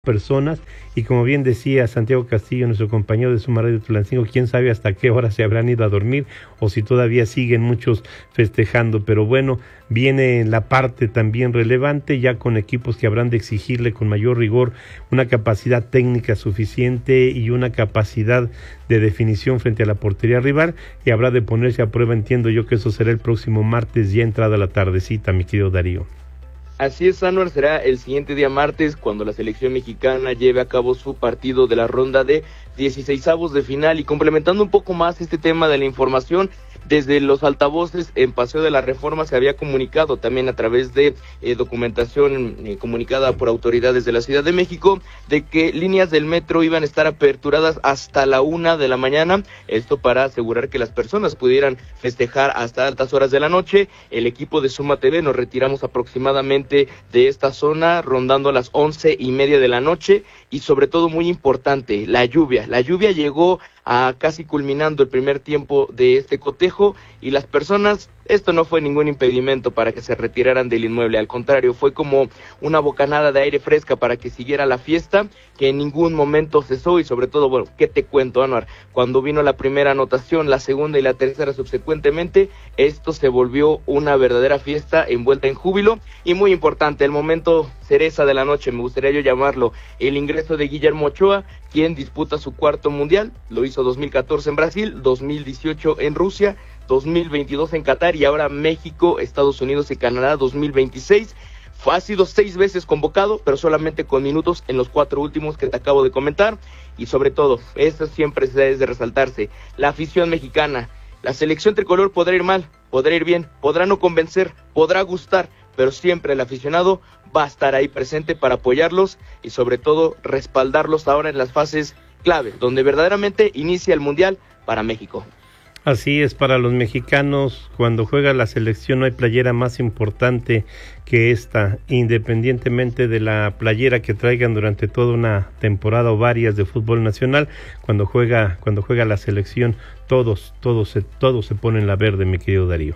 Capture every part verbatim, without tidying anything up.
personas, y como bien decía Santiago Castillo, nuestro compañero de Suma Radio Tulancingo, quién sabe hasta qué hora se habrán ido a dormir o si todavía siguen muchos festejando, pero bueno, viene la parte también relevante, ya con equipos que habrán de exigirle con mayor rigor una capacidad técnica suficiente y una capacidad de definición frente a la portería rival, y habrá de ponerse a prueba. Entiendo yo que eso será el próximo martes, ya entrada la tardecita, mi querido Darío. Así es, Anuar, será el siguiente día martes cuando la selección mexicana lleve a cabo su partido de la ronda de dieciseisavos de final. Y complementando un poco más este tema de la información, desde los altavoces en Paseo de la Reforma se había comunicado también a través de eh, documentación eh, comunicada por autoridades de la Ciudad de México de que líneas del metro iban a estar aperturadas hasta la una de la mañana, esto para asegurar que las personas pudieran festejar hasta altas horas de la noche. El equipo de Suma T V nos retiramos aproximadamente de esta zona rondando a las once y media de la noche, y sobre todo muy importante, la lluvia, la lluvia llegó a casi culminando el primer tiempo de este cotejo, y las personas, esto no fue ningún impedimento para que se retiraran del inmueble, al contrario, fue como una bocanada de aire fresca para que siguiera la fiesta, que en ningún momento cesó. Y sobre todo, bueno, ¿qué te cuento, Anuar? Cuando vino la primera anotación, la segunda y la tercera subsecuentemente, esto se volvió una verdadera fiesta envuelta en júbilo. Y muy importante, el momento cereza de la noche, me gustaría yo llamarlo, el ingreso de Guillermo Ochoa, quien disputa su cuarto mundial, lo hizo dos mil catorce en Brasil, dos mil dieciocho en Rusia, dos mil veintidós en Qatar y ahora México, Estados Unidos y Canadá dos mil veintiséis. Ha sido seis veces convocado, pero solamente con minutos en los cuatro últimos que te acabo de comentar. Y sobre todo, eso siempre es de resaltarse, la afición mexicana. La selección tricolor podrá ir mal, podrá ir bien, podrá no convencer, podrá gustar, pero siempre el aficionado va a estar ahí presente para apoyarlos y sobre todo respaldarlos ahora en las fases clave, donde verdaderamente inicia el Mundial para México. Así es, para los mexicanos, cuando juega la selección no hay playera más importante que esta, independientemente de la playera que traigan durante toda una temporada o varias de fútbol nacional. Cuando juega, cuando juega la selección, todos, todos se, todos se ponen la verde, mi querido Darío.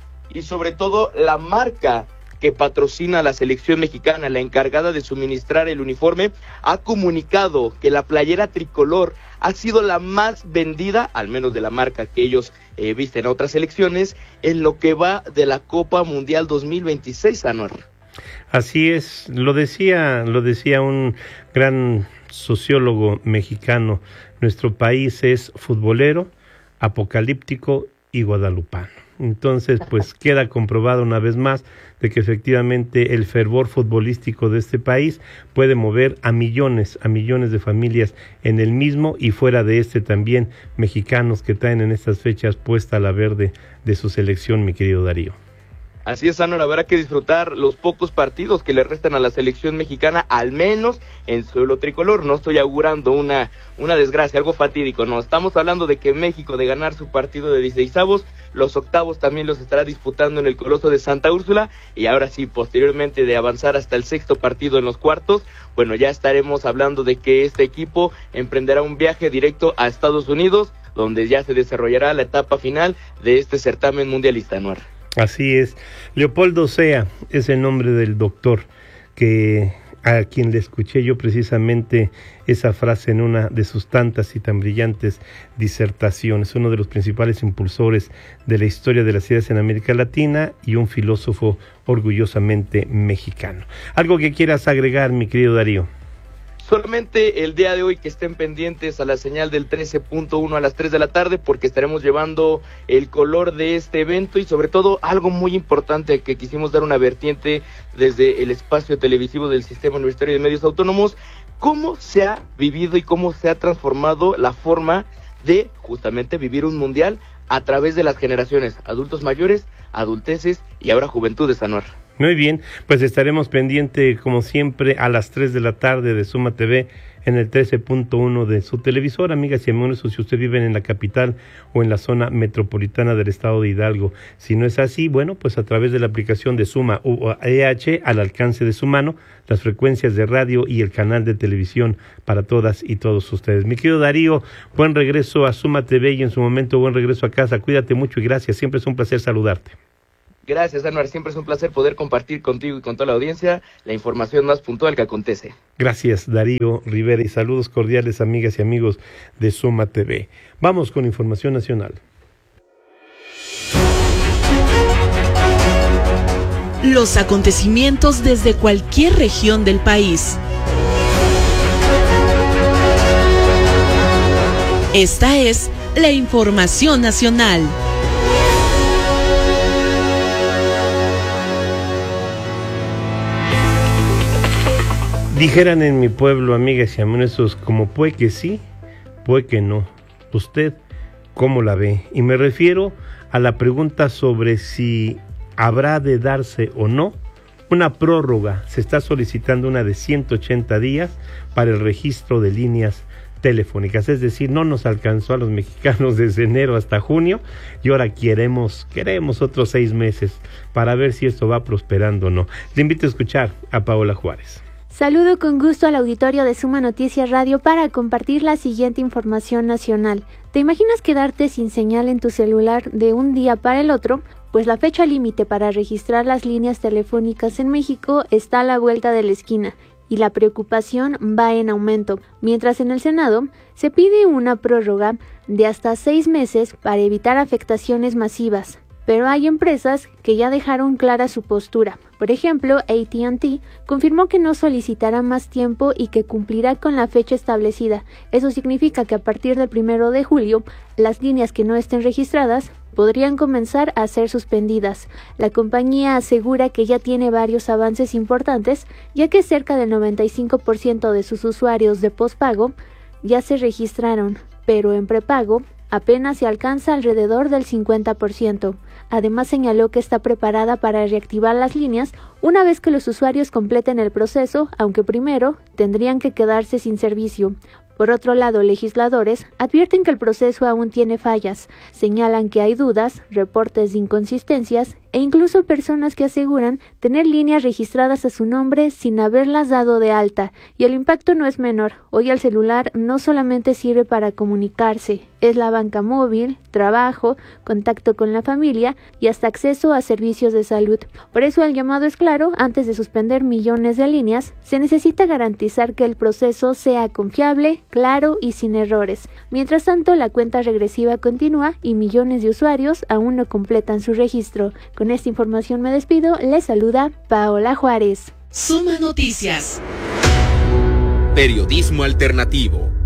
Y sobre todo la marca que patrocina a la selección mexicana, la encargada de suministrar el uniforme, ha comunicado que la playera tricolor ha sido la más vendida, al menos de la marca que ellos eh, visten a otras selecciones, en lo que va de la Copa Mundial dos mil veintiséis, Anuar. Así es, lo decía, lo decía un gran sociólogo mexicano, nuestro país es futbolero, apocalíptico y guadalupano. Entonces, pues queda comprobado una vez más de que efectivamente el fervor futbolístico de este país puede mover a millones, a millones de familias en el mismo y fuera de este también, mexicanos que traen en estas fechas puesta la verde de su selección, mi querido Darío. Así es, Anuar, habrá que disfrutar los pocos partidos que le restan a la selección mexicana, al menos en suelo tricolor. No estoy augurando una, una desgracia, algo fatídico, no. Estamos hablando de que México, de ganar su partido de dieciseisavos, los octavos también los estará disputando en el Coloso de Santa Úrsula, y ahora sí, posteriormente de avanzar hasta el sexto partido en los cuartos, bueno, ya estaremos hablando de que este equipo emprenderá un viaje directo a Estados Unidos, donde ya se desarrollará la etapa final de este certamen mundialista, Anuar. Así es, Leopoldo Sea es el nombre del doctor que a quien le escuché yo precisamente esa frase en una de sus tantas y tan brillantes disertaciones, uno de los principales impulsores de la historia de las ideas en América Latina y un filósofo orgullosamente mexicano. ¿Algo que quieras agregar, mi querido Darío? Solamente el día de hoy que estén pendientes a la señal del trece punto uno a las tres de la tarde, porque estaremos llevando el color de este evento y sobre todo algo muy importante que quisimos dar una vertiente desde el espacio televisivo del Sistema Universitario de Medios Autónomos, cómo se ha vivido y cómo se ha transformado la forma de justamente vivir un mundial a través de las generaciones, adultos mayores, adulteces y ahora juventudes, Anuar. Muy bien, pues estaremos pendientes como siempre a las tres de la tarde de Suma T V en el trece punto uno de su televisor, amigas y amigos, si usted vive en la capital o en la zona metropolitana del estado de Hidalgo. Si no es así, bueno, pues a través de la aplicación de Suma U E H al alcance de su mano, las frecuencias de radio y el canal de televisión para todas y todos ustedes. Mi querido Darío, buen regreso a Suma T V y en su momento buen regreso a casa. Cuídate mucho y gracias, siempre es un placer saludarte. Gracias, Anuar. Siempre es un placer poder compartir contigo y con toda la audiencia la información más puntual que acontece. Gracias, Darío Rivera, y saludos cordiales, amigas y amigos de Suma T V. Vamos con información nacional. Los acontecimientos desde cualquier región del país. Esta es la información nacional. Dijeran en mi pueblo, amigas y amigos, como puede que sí, puede que no. ¿Usted cómo la ve? Y me refiero a la pregunta sobre si habrá de darse o no una prórroga. Se está solicitando una de ciento ochenta días para el registro de líneas telefónicas, es decir, no nos alcanzó a los mexicanos desde enero hasta junio y ahora queremos, queremos otros seis meses para ver si esto va prosperando o no. Le invito a escuchar a Paola Juárez. Saludo con gusto al auditorio de Suma Noticias Radio para compartir la siguiente información nacional. ¿Te imaginas quedarte sin señal en tu celular de un día para el otro? Pues la fecha límite para registrar las líneas telefónicas en México está a la vuelta de la esquina y la preocupación va en aumento, mientras en el Senado se pide una prórroga de hasta seis meses para evitar afectaciones masivas. Pero hay empresas que ya dejaron clara su postura. Por ejemplo, A T and T confirmó que no solicitará más tiempo y que cumplirá con la fecha establecida. Eso significa que a partir del primero de julio, las líneas que no estén registradas podrían comenzar a ser suspendidas. La compañía asegura que ya tiene varios avances importantes, ya que cerca del noventa y cinco por ciento de sus usuarios de postpago ya se registraron, pero en prepago apenas se alcanza alrededor del cincuenta por ciento. Además señaló que está preparada para reactivar las líneas una vez que los usuarios completen el proceso, aunque primero tendrían que quedarse sin servicio. Por otro lado, legisladores advierten que el proceso aún tiene fallas, señalan que hay dudas, reportes de inconsistencias e incluso personas que aseguran tener líneas registradas a su nombre sin haberlas dado de alta. Y el impacto no es menor. Hoy el celular no solamente sirve para comunicarse, es la banca móvil, trabajo, contacto con la familia y hasta acceso a servicios de salud. Por eso el llamado es claro: antes de suspender millones de líneas, se necesita garantizar que el proceso sea confiable, claro y sin errores. Mientras tanto, la cuenta regresiva continúa y millones de usuarios aún no completan su registro. Con esta información me despido, les saluda Paola Juárez. Suma Noticias. Periodismo alternativo.